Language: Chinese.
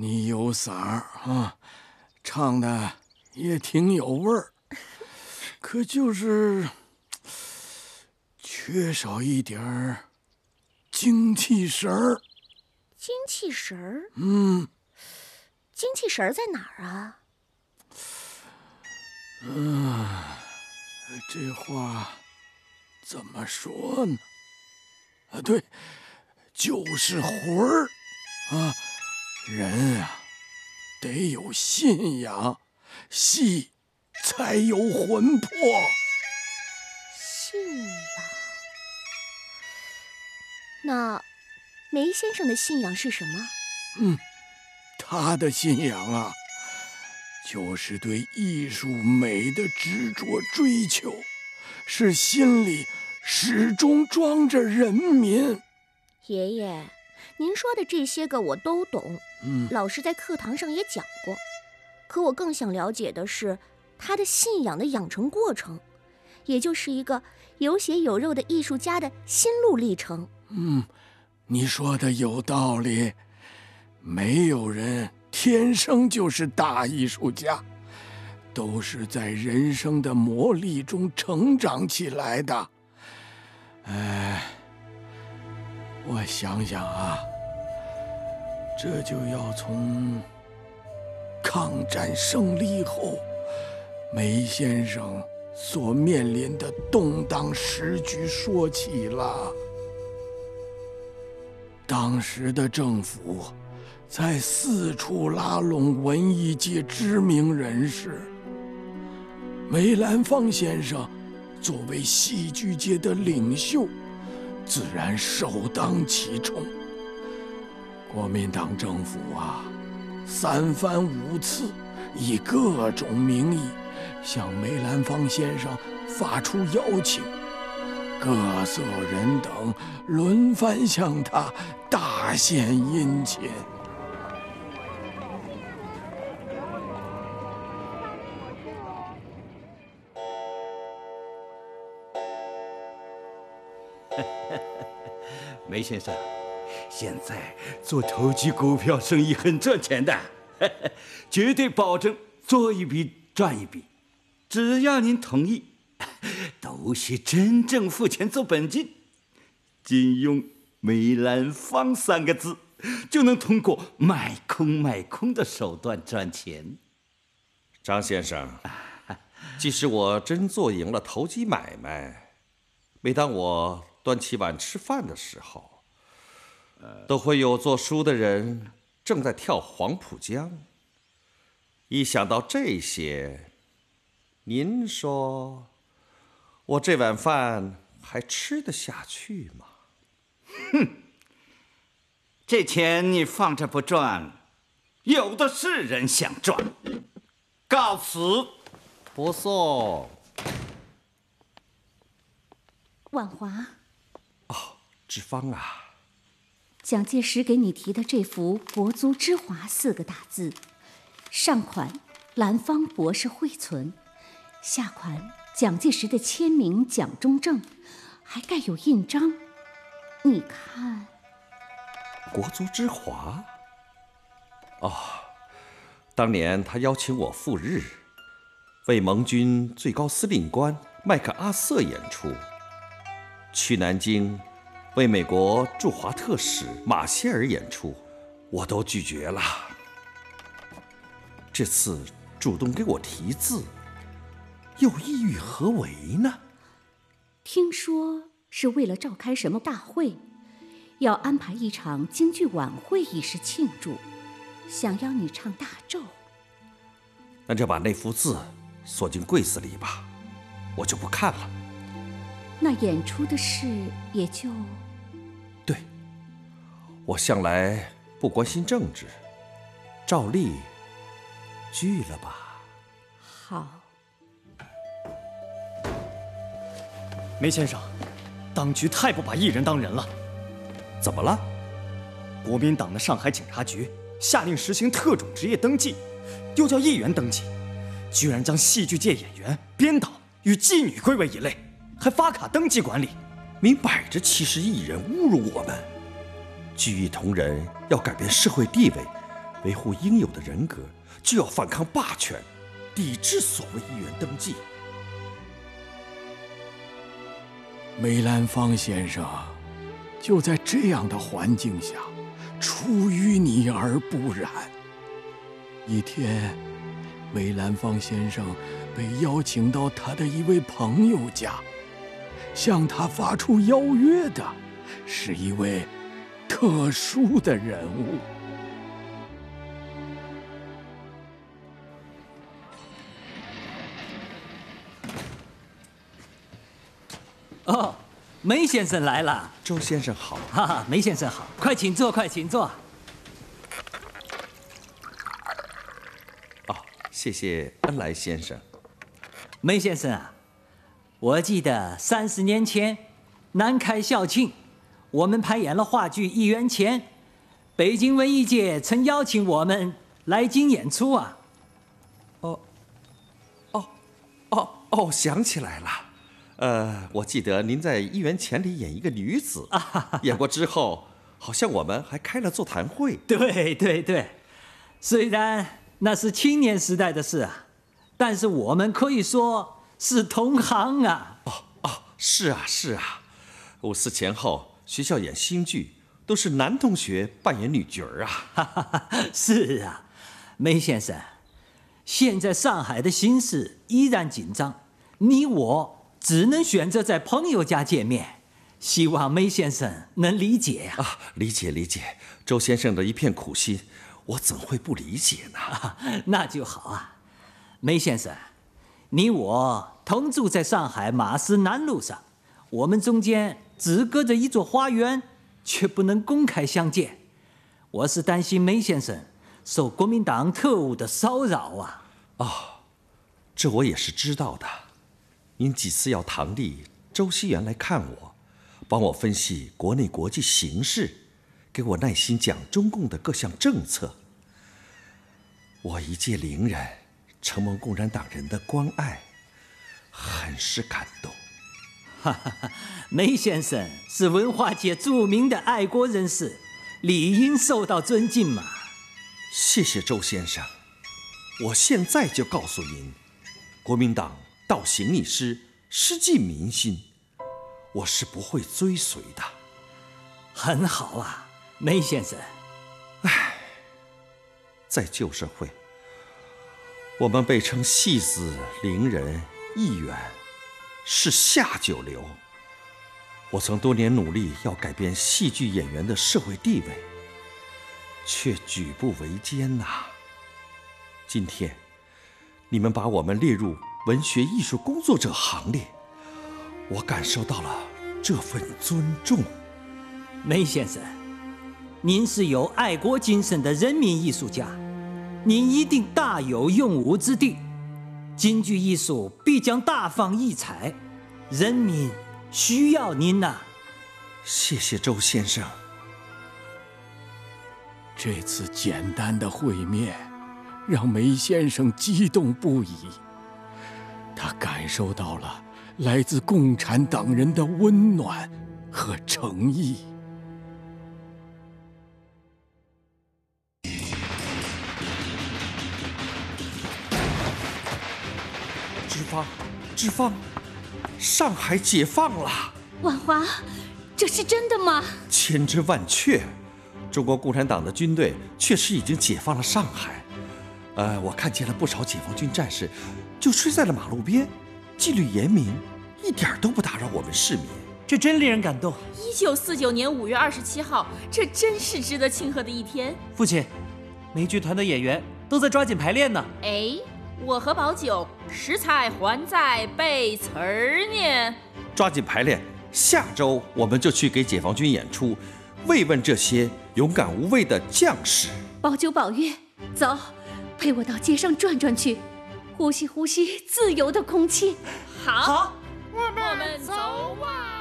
你有嗓儿啊，唱的也挺有味儿，可就是缺少一点儿精气神儿。 精气神儿？精气神儿在哪儿啊？ 这话怎么说呢？对，就是魂儿啊！人啊，得有信仰，戏才有魂魄。 信仰？那梅先生的信仰是什么？ 他的信仰啊，就是对艺术美的执着追求，是心里始终装着人民。 爷爷，您说的这些个我都懂，老师在课堂上也讲过。可我更想了解的是他的信仰的养成过程，也就是一个有血有肉的艺术家的心路历程。 你说的有道理，没有人天生就是大艺术家，都是在人生的磨砺中成长起来的。我想想啊，这就要从抗战胜利后梅先生所面临的动荡时局说起了。当时的政府在四处拉拢文艺界知名人士，梅兰芳先生作为戏剧界的领袖，自然首当其冲。国民党政府啊，三番五次以各种名义向梅兰芳先生发出邀请，各色人等轮番向他大献殷勤。 梅先生，现在做投机股票生意很赚钱的，绝对保证做一笔赚一笔。只要您同意，都是真正付钱做本金，仅用梅兰芳3个字，就能通过卖空卖空的手段赚钱。 张先生，即使我真做赢了投机买卖，每当我端起碗吃饭的时候，都会有做书的人正在跳黄浦江。一想到这些，您说我这碗饭还吃得下去吗？ 这钱你放着不赚，有的是人想赚。告辞。 不送。 婉华。 志芳啊， 蒋介石给你提的这幅“国足之华”4个大字，上款兰芳博士惠存，下款蒋介石的签名蒋中正，还盖有印章。你看， 国足之华。当年他邀请我赴日，为盟军最高司令官麦克阿瑟演出；去南京为美国驻华特使马歇尔演出，我都拒绝了。这次主动给我题字，又意欲何为呢？ 听说是为了召开什么大会，要安排一场京剧晚会以示庆祝，想要你唱大咒。 那就把那幅字锁进柜子里吧，我就不看了。 那演出的事也就…… 对，我向来不关心政治，照例拒了吧。 好。 梅先生，当局太不把艺人当人了。 怎么了？ 国民党的上海警察局下令实行特种职业登记，又叫艺员登记，居然将戏剧界演员、编导与妓女归为一类，还发卡登记管理， 明摆着歧视艺人，侮辱我们。聚义同仁要改变社会地位， 维护应有的人格，就要反抗霸权，抵制所谓议员登记。 梅兰芳先生就在这样的环境下，出淤泥而不染。一天，梅兰芳先生被邀请到他的一位朋友家，向他发出邀约的是一位特殊的人物。 哦，梅先生来了。 周先生好。 哈哈，梅先生好，快请坐，快请坐。 哦，谢谢恩来先生。 梅先生啊，我记得30年前南开校庆，我们排演了话剧《一元钱》，北京文艺界曾邀请我们来京演出啊。 想起来了。我记得您在《一元钱》里演一个女子，演过之后，好像我们还开了座谈会。 对对对，虽然那是青年时代的事啊，但是我们可以说是同行啊。 是啊。54前后，学校演新剧都是男同学扮演女角啊。 是啊，梅先生，现在上海的形势依然紧张，你我只能选择在朋友家见面，希望梅先生能理解呀。 理解，周先生的一片苦心，我怎会不理解呢？ 那就好啊，梅先生，你我同住在上海马思南路上，我们中间只隔着一座花园，却不能公开相见。我是担心梅先生受国民党特务的骚扰啊。 这我也是知道的。您几次要堂弟周希元来看我，帮我分析国内国际形势，给我耐心讲中共的各项政策。我一介伶人，承蒙共产党人的关爱，很是感动。 梅先生是文化界著名的爱国人士，理应受到尊敬嘛。 谢谢周先生，我现在就告诉您，国民党倒行逆施，失尽民心，我是不会追随的。 很好啊，梅先生。 在旧社会，我们被称戏子、伶人、议员，是下九流。我曾多年努力要改变戏剧演员的社会地位，却举步维艰呐。今天，你们把我们列入文学艺术工作者行列，我感受到了这份尊重。 梅先生，您是有爱国精神的人民艺术家，您一定大有用武之地，京剧艺术必将大放异彩，人民需要您呐。 谢谢周先生。 这次简单的会面让梅先生激动不已，他感受到了来自共产党人的温暖和诚意。 知方，上海解放了！ 婉华，这是真的吗？ 千真万确，中国共产党的军队确实已经解放了上海。我看见了不少解放军战士，就睡在了马路边，纪律严明，一点都不打扰我们市民。 这真令人感动。 1949年5月27号，这真是值得庆贺的一天。 父亲，梅剧团的演员都在抓紧排练呢。 我和宝九食材还在背词儿呢。 抓紧排练，下周我们就去给解放军演出，慰问这些勇敢无畏的将士。 宝九宝月，走，陪我到街上转转去，呼吸呼吸自由的空气。 好，我们走啊！